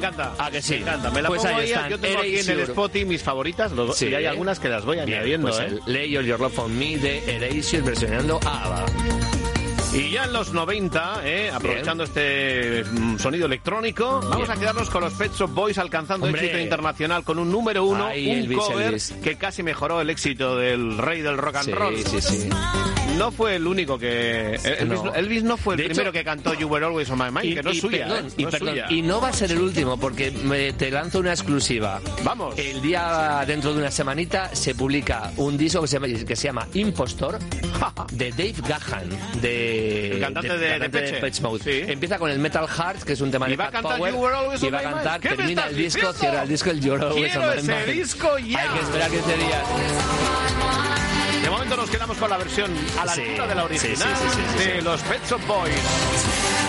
encanta. ¿A que sí? Me encanta. Me la Pues pongo ahí ahí. están. Yo tengo aquí en el Spotify mis favoritas. Sí. Y hay algunas que las voy añadiendo. Pues el Lay All Your Love On Me de Erasure versionando a ABBA. Y ya en los 90, aprovechando este sonido electrónico, vamos a quedarnos con los Pet Shop Boys alcanzando éxito internacional con un número 1, un cover que casi mejoró el éxito del rey del rock and roll. Sí. No fue el único que... Elvis no fue el primero que cantó You Were Always On My Mind, que no es suya. Y no va a ser el último, porque te lanzo una exclusiva. Vamos. El día, dentro de una semanita, se publica un disco que se llama Impostor, de Dave Gahan, el cantante de Depeche Mode. Sí. Empieza con el Metal Hearts, que es un tema de Cat Power, y va a cantar, termina el disco, cierra el disco, el You Were Always On My Mind. ¡Quiero ese disco ya! Hay que esperar 15 días. De momento nos quedamos con la versión a la altura de la original de los Pet Shop Boys.